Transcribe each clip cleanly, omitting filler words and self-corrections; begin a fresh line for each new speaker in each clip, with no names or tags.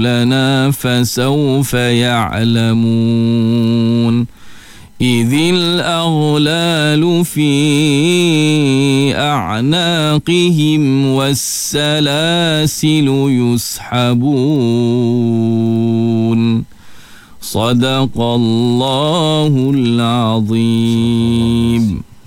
لنا فسوف يعلمون إذ الأغلال في أعناقهم والسلاسل يسحبون صدق الله العظيم.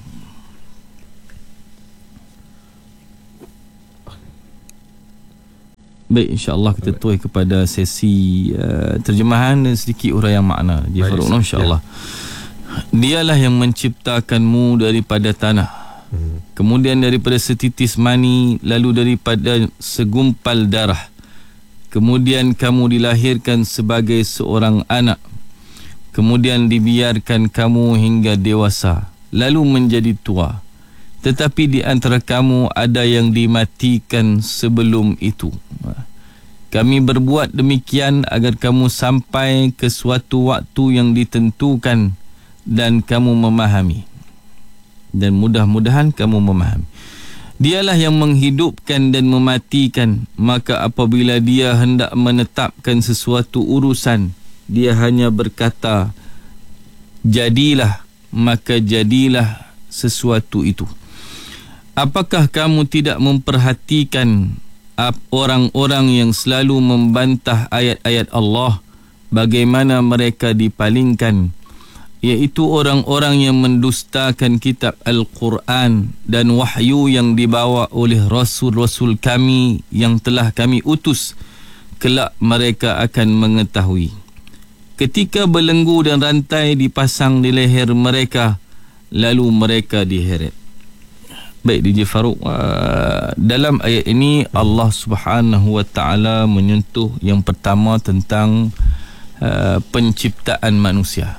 Baik, insya-Allah kita terus kepada sesi terjemahan dan sedikit uraian makna. Jazakallahu insya-Allah. Dialah yang menciptakanmu daripada tanah, kemudian daripada setitis mani, lalu daripada segumpal darah, kemudian kamu dilahirkan sebagai seorang anak, kemudian dibiarkan kamu hingga dewasa, lalu menjadi tua. Tetapi di antara kamu ada yang dimatikan sebelum itu. Kami berbuat demikian agar kamu sampai ke suatu waktu yang ditentukan dan kamu memahami, dan mudah-mudahan kamu memahami. Dialah yang menghidupkan dan mematikan, maka apabila dia hendak menetapkan sesuatu urusan, dia hanya berkata jadilah, maka jadilah sesuatu itu. Apakah kamu tidak memperhatikan orang-orang yang selalu membantah ayat-ayat Allah, bagaimana mereka dipalingkan, iaitu orang-orang yang mendustakan kitab Al-Quran dan wahyu yang dibawa oleh Rasul-Rasul kami yang telah kami utus. Kelak mereka akan mengetahui ketika belenggu dan rantai dipasang di leher mereka, lalu mereka diheret. Baik, DJ Farouk, dalam ayat ini Allah Subhanahu wa taala menyentuh yang pertama tentang penciptaan manusia.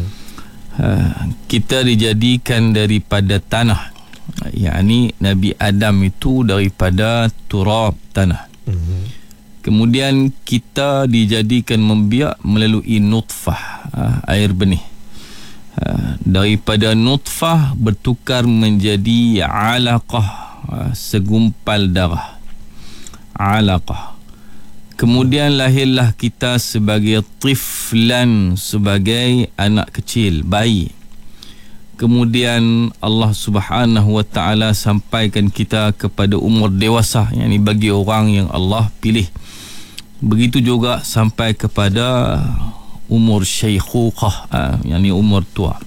Kita dijadikan daripada tanah, yakni Nabi Adam itu daripada turab, tanah. Kemudian kita dijadikan membiak melalui nutfah, air benih. Daripada nutfah bertukar menjadi alaqah, segumpal darah, alaqah. Kemudian lahirlah kita sebagai tiflan, sebagai anak kecil, bayi. Kemudian Allah Subhanahu wa taala sampaikan kita kepada umur dewasa, yakni bagi orang yang Allah pilih. Begitu juga sampai kepada umur syaikhuqah, yakni umur tua.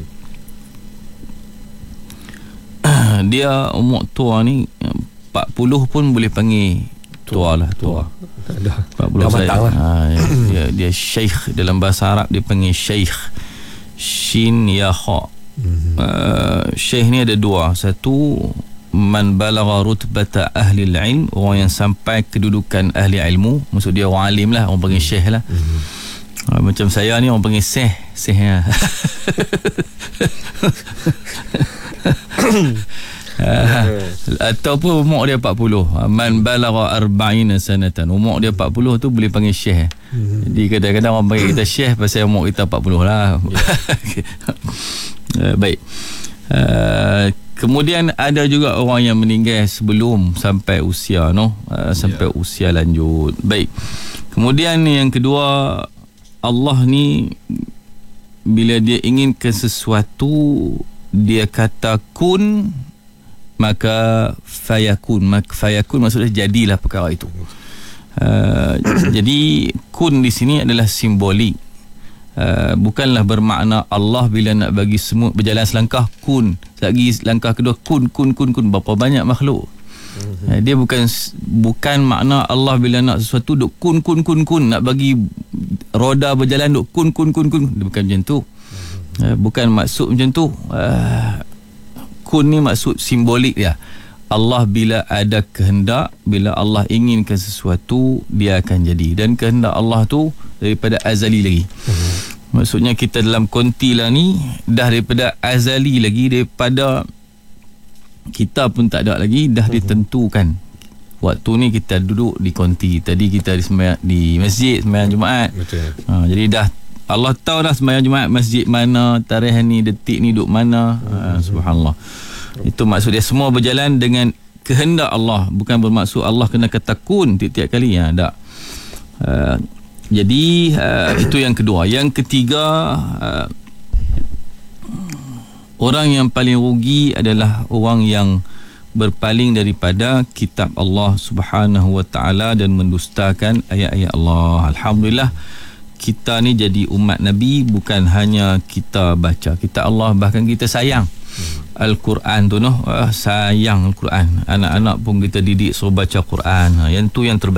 Dia umur tua ni 40 pun boleh panggil tua lah, tua.
Dah matang lah.
Dia syekh, dalam bahasa Arab dia panggil syekh, shin ya kha. Syekh ni ada dua. Satu, man balagha rutbata ahli ilm, orang yang sampai kedudukan ahli ilmu, maksud dia orang alim lah, orang panggil syekh lah. Macam saya ni orang panggil seh ya. Ataupun umur dia 40, man balagha 40 sanatan, umur dia 40 tu boleh panggil syekh. Jadi kadang-kadang orang panggil kita syekh pasal umur kita 40 lah. Baik. Kemudian ada juga orang yang meninggal sebelum sampai usia sampai usia lanjut. Baik. Kemudian yang kedua, Allah ni bila dia inginkan sesuatu, dia kata kun, maka fayakun. Maka fayakun maksudnya jadilah perkara itu. Jadi kun di sini adalah simbolik. Bukanlah bermakna Allah bila nak bagi semut berjalan selangkah kun, lagi langkah kedua kun. Berapa banyak makhluk. Dia bukan makna Allah bila nak sesuatu duk kun, nak bagi roda berjalan duk kun. Dia bukan macam tu. Bukan maksud macam tu. Kun ni maksud simbolik dia. Allah bila ada kehendak, bila Allah inginkan sesuatu, dia akan jadi. Dan kehendak Allah tu daripada azali lagi. Maksudnya kita dalam konti lah ni dah daripada azali lagi, daripada kita pun tak ada lagi, dah ditentukan. Waktu ni kita duduk di konti. Tadi kita di masjid sembahyang Jumaat. Jadi dah Allah tahu dah sembahyang Jumaat masjid mana, tarikh ni, detik ni duduk mana. Subhanallah. Itu maksud dia, semua berjalan dengan kehendak Allah. Bukan bermaksud Allah kena kata kun tiap-tiap kali. Tak. Jadi itu yang kedua. Yang ketiga, orang yang paling rugi adalah orang yang berpaling daripada kitab Allah Subhanahu wa taala dan mendustakan ayat-ayat Allah. Alhamdulillah, kita ni jadi umat Nabi bukan hanya kita baca kitab Allah, bahkan kita sayang Al-Quran tu, sayang Al-Quran. Anak-anak pun kita didik suruh baca Quran. Yang tu yang terbaik.